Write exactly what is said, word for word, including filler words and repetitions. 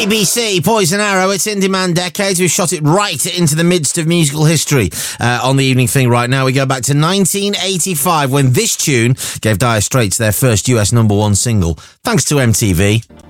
B C, Poison Arrow, it's In Demand Decades. We've shot it right into the midst of musical history uh, on the Evening Thing right now. We go back to nineteen eighty-five when this tune gave Dire Straits their first U S number one single, thanks to M T V.